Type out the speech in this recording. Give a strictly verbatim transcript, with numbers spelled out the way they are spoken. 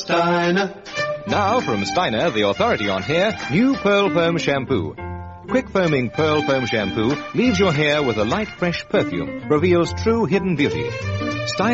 Steiner. Now from Steiner, the authority on hair, new Pearl Foam Shampoo. Quick foaming Pearl Foam Shampoo leaves your hair with a light, fresh perfume, reveals true hidden beauty. Steiner